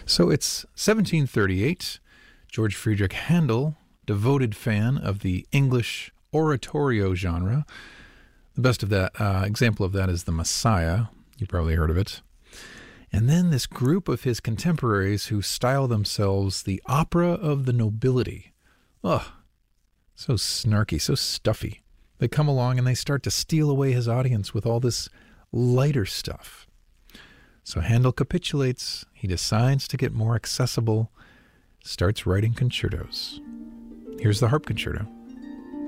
So it's 1738. George Friedrich Handel, devoted fan of the English oratorio genre. The best of that example of that is The Messiah. You probably heard of it. And then this group of his contemporaries who style themselves the opera of the nobility. Ugh, so snarky, so stuffy. They come along and they start to steal away his audience with all this lighter stuff. So Handel capitulates. He decides to get more accessible, starts writing concertos. Here's the Harp Concerto.